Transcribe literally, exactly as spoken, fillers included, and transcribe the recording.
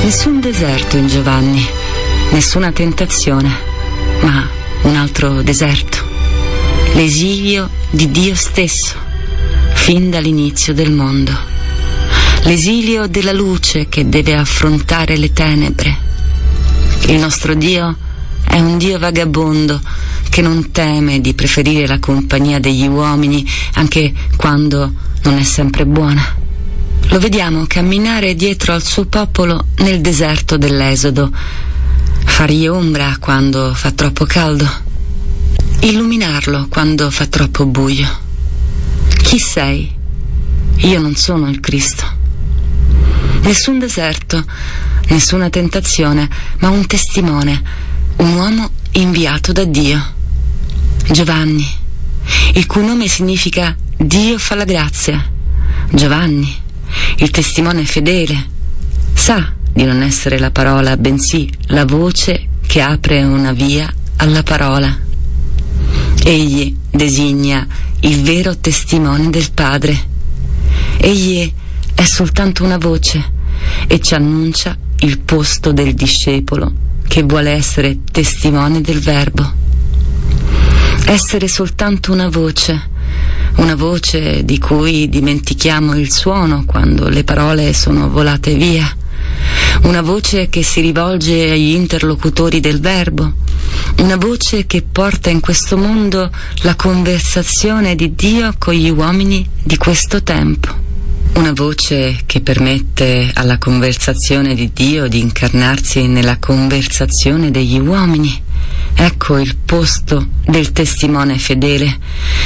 Nessun deserto in Giovanni, nessuna tentazione, ma un altro deserto. L'esilio di Dio stesso, fin dall'inizio del mondo. L'esilio della luce che deve affrontare le tenebre. Il nostro Dio è un Dio vagabondo che non teme di preferire la compagnia degli uomini anche quando non è sempre buona. Lo vediamo camminare dietro al suo popolo nel deserto dell'Esodo, fargli ombra quando fa troppo caldo, illuminarlo quando fa troppo buio. Chi sei? Io non sono il Cristo. Nessun deserto, nessuna tentazione, ma un testimone, un uomo inviato da Dio. Giovanni, il cui nome significa Dio fa la grazia. Giovanni, il testimone fedele, sa di non essere la parola, bensì la voce che apre una via alla parola. Egli designa il vero testimone del Padre. Egli è soltanto una voce e ci annuncia il posto del discepolo che vuole essere testimone del Verbo. Essere soltanto una voce, una voce di cui dimentichiamo il suono quando le parole sono volate via, una voce che si rivolge agli interlocutori del Verbo, una voce che porta in questo mondo la conversazione di Dio con gli uomini di questo tempo. Una voce che permette alla conversazione di Dio di incarnarsi nella conversazione degli uomini. Ecco il posto del testimone fedele